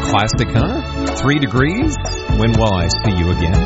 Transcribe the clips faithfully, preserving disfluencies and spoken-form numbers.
Classic, huh? Three degrees. When will I see you again?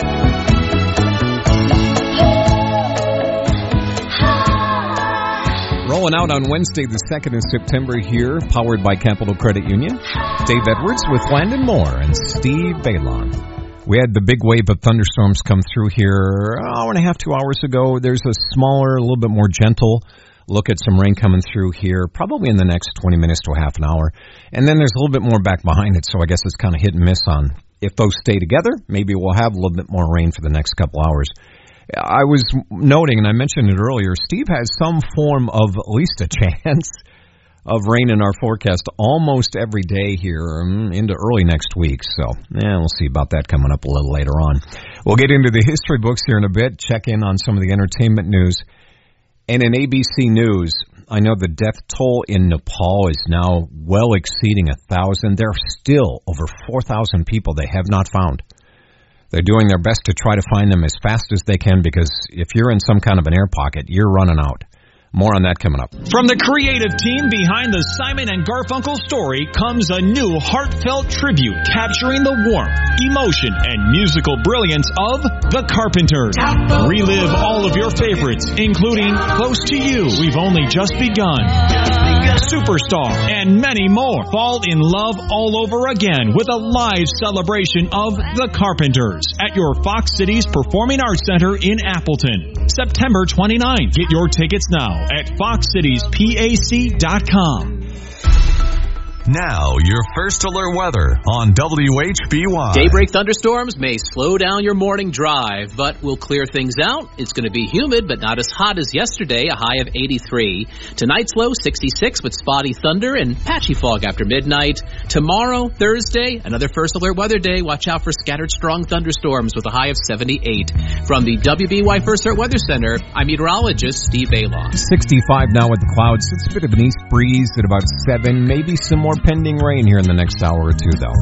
Rolling out on Wednesday, the second of September here, powered by Capital Credit Union. Dave Edwards with Landon Moore and Steve Balon. We had the big wave of thunderstorms come through here an hour and a half, two hours ago. There's a smaller, a little bit more gentle look at some rain coming through here, probably in the next twenty minutes to a half an hour. And then there's a little bit more back behind it, so I guess it's kind of hit and miss on if those stay together. Maybe we'll have a little bit more rain for the next couple hours. I was noting, and I mentioned it earlier, Steve has some form of at least a chance of rain in our forecast almost every day here into early next week. So, yeah, we'll see about that coming up a little later on. We'll get into the history books here in a bit, check in on some of the entertainment news. And in A B C News, I know the death toll in Nepal is now well exceeding a thousand. There are still over four thousand people they have not found. They're doing their best to try to find them as fast as they can because if you're in some kind of an air pocket, you're running out. More on that coming up. From the creative team behind the Simon and Garfunkel story comes a new heartfelt tribute capturing the warmth, emotion, and musical brilliance of The Carpenters. Relive all of your favorites, including Close to You, We've Only Just Begun, Superstar, and many more. Fall in love all over again with a live celebration of The Carpenters at your Fox Cities Performing Arts Center in Appleton. September twenty-ninth. Get your tickets now at fox cities pac dot com. Now, your first alert weather on W H B Y. Daybreak thunderstorms may slow down your morning drive, but will clear things out. It's going to be humid, but not as hot as yesterday, a high of eighty-three. Tonight's low, sixty-six, with spotty thunder and patchy fog after midnight. Tomorrow, Thursday, another first alert weather day. Watch out for scattered strong thunderstorms with a high of seventy-eight. From the W B Y First Alert Weather Center, I'm meteorologist Steve Balon. sixty-five now with the clouds. It's a bit of an east breeze at about seven, maybe some more pending rain here in the next hour or two, though.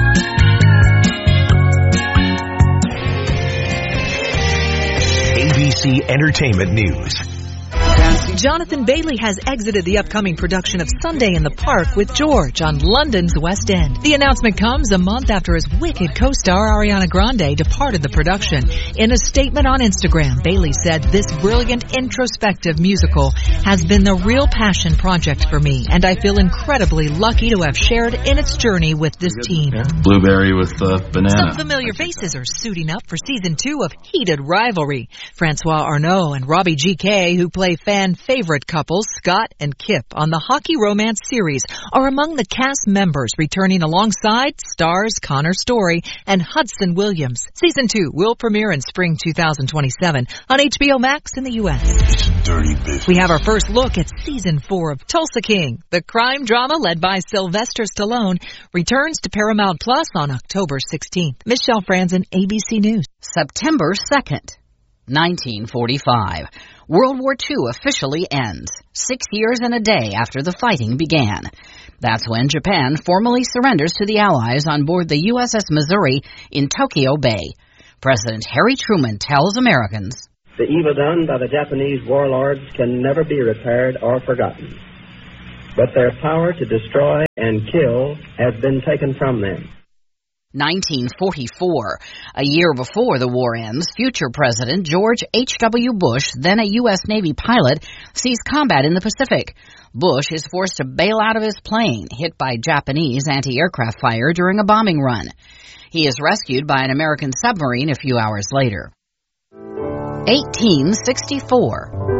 A B C Entertainment News. Jonathan Bailey has exited the upcoming production of Sunday in the Park with George on London's West End. The announcement comes a month after his Wicked co-star Ariana Grande departed the production. In a statement on Instagram, Bailey said, "This brilliant, introspective musical has been the real passion project for me, and I feel incredibly lucky to have shared in its journey with this team." Blueberry with uh, banana. Some familiar faces are suiting up for season two of Heated Rivalry. Francois Arnault and Robbie G K, who play fan favorite couples Scott and Kip on the hockey romance series, are among the cast members returning alongside stars Connor Story and Hudson Williams. Season two will premiere in spring two thousand twenty-seven on H B O Max in the U S. Dirty business. We have our first look at season four of Tulsa King. The crime drama led by Sylvester Stallone returns to Paramount Plus on October sixteenth. Michelle Franzen, A B C News. September second, nineteen forty-five. World War Two officially ends, six years and a day after the fighting began. That's when Japan formally surrenders to the Allies on board the U S S Missouri in Tokyo Bay. President Harry Truman tells Americans, "The evil done by the Japanese warlords can never be repaired or forgotten, but their power to destroy and kill has been taken from them." nineteen forty-four. A year before the war ends, future President George H W Bush, then a U S Navy pilot, sees combat in the Pacific. Bush is forced to bail out of his plane, hit by Japanese anti-aircraft fire during a bombing run. He is rescued by an American submarine a few hours later. eighteen sixty-four.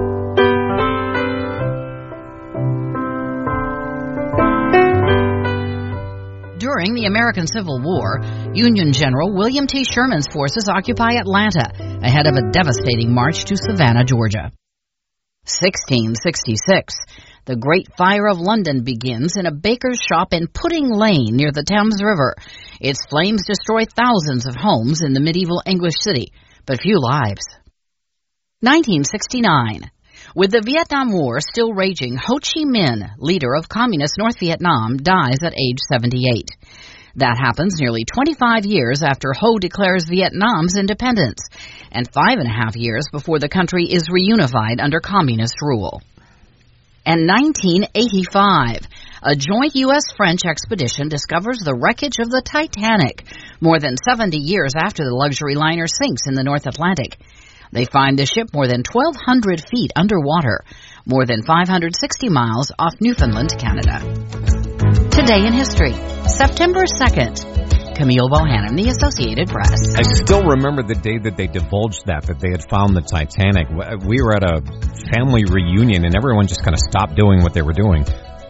During the American Civil War, Union General William T. Sherman's forces occupy Atlanta ahead of a devastating march to Savannah, Georgia. sixteen sixty-six. The Great Fire of London begins in a baker's shop in Pudding Lane near the Thames River. Its flames destroy thousands of homes in the medieval English city, but few lives. nineteen sixty-nine. With the Vietnam War still raging, Ho Chi Minh, leader of communist North Vietnam, dies at age seventy-eight. That happens nearly twenty-five years after Ho declares Vietnam's independence, and five and a half years before the country is reunified under communist rule. And nineteen eighty-five, A joint U S French expedition discovers the wreckage of the Titanic more than seventy years after the luxury liner sinks in the North Atlantic. They find the ship more than twelve hundred feet underwater, more than five hundred sixty miles off Newfoundland, Canada. Today in history, September second. Camille Bohannon, The Associated Press. I still remember the day that they divulged that, that they had found the Titanic. We were at a family reunion, and everyone just kind of stopped doing what they were doing.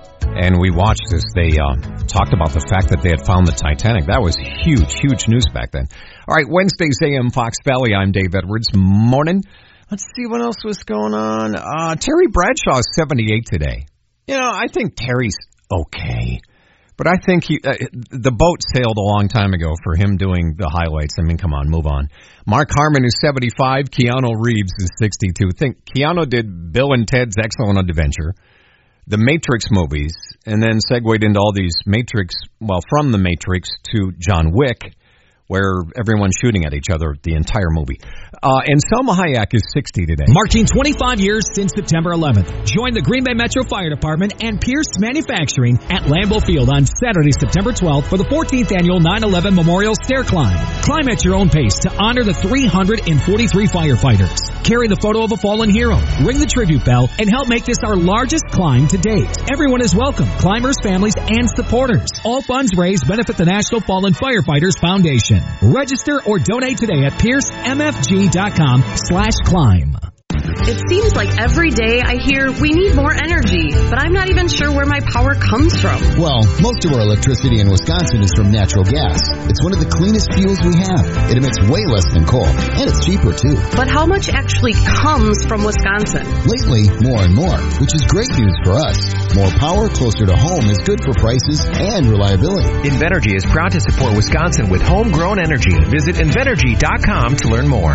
And we watched this. They uh, talked about the fact that they had found the Titanic. That was huge, huge news back then. All right, Wednesday's A M Fox Valley. I'm Dave Edwards. Morning. Let's see what else was going on. Uh, Terry Bradshaw is seventy-eight today. You know, I think Terry's okay. But I think he, uh, the boat sailed a long time ago for him doing the highlights. I mean, come on, move on. Mark Harmon is seventy-five. Keanu Reeves is sixty-two. Think Keanu did Bill and Ted's Excellent Adventure, the Matrix movies, and then segued into all these Matrix, well, from the Matrix to John Wick, where everyone's shooting at each other the entire movie. Uh, and Selma Hayek is sixty today. Marking twenty-five years since September eleventh. Join the Green Bay Metro Fire Department and Pierce Manufacturing at Lambeau Field on Saturday, September twelfth for the fourteenth Annual nine eleven Memorial Stair Climb. Climb at your own pace to honor the three hundred forty-three firefighters. Carry the photo of a fallen hero, ring the tribute bell, and help make this our largest climb to date. Everyone is welcome, climbers, families, and supporters. All funds raised benefit the National Fallen Firefighters Foundation. Register or donate today at pierce m f g dot com slash climb. It seems like every day I hear we need more energy, but I'm not even sure where my power comes from. Well, most of our electricity in Wisconsin is from natural gas. It's one of the cleanest fuels we have. It emits way less than coal, and it's cheaper too. But how much actually comes from Wisconsin? Lately, more and more, which is great news for us. More power closer to home is good for prices and reliability. Invenergy is proud to support Wisconsin with homegrown energy. Visit invenergy dot com to learn more.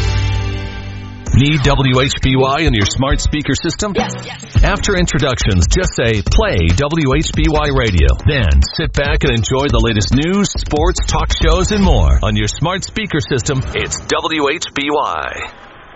Need W H B Y in your smart speaker system? Yes, yes. After introductions, just say, play W H B Y Radio. Then, sit back and enjoy the latest news, sports, talk shows, and more. On your smart speaker system, it's W H B Y.